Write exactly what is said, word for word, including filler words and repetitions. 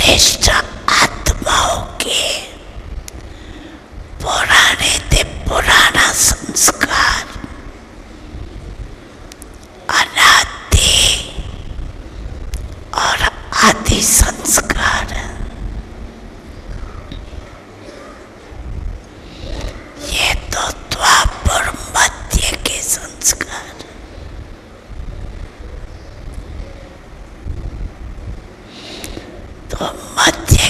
श्रेष्ठ आत्माओं के पुराने से पुराना संस्कार, अनादि और आदि संस्कार, ये तो द्वापर मध्य के संस्कार। तो मध्य